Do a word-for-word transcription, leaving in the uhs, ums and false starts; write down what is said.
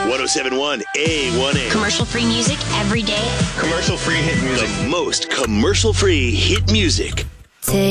seven point one A one A. Commercial-free music every day. Commercial-free hit music. The most commercial-free hit music.